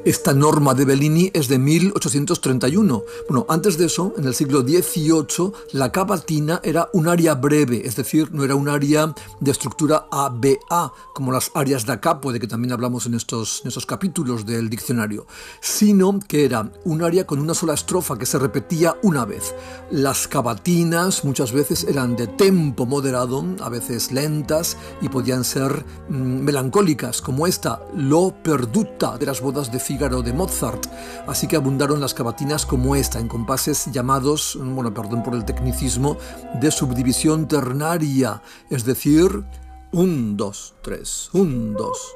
Esta norma de Bellini es de 1831. Bueno, antes de eso, en el siglo XVIII, la cavatina era un aria breve, es decir, no era un aria de estructura ABA, como las arias da capo, de que también hablamos en estos capítulos del diccionario, sino que era un aria con una sola estrofa que se repetía una vez. Las cavatinas muchas veces eran de tempo moderado, a veces lentas, y podían ser melancólicas, como esta, L'ho perduta, de las bodas de Fígaro de Mozart. Así que abundaron las cavatinas como esta, en compases llamados, perdón por el tecnicismo, de subdivisión ternaria, es decir, 1, 2, 3, 1, 2.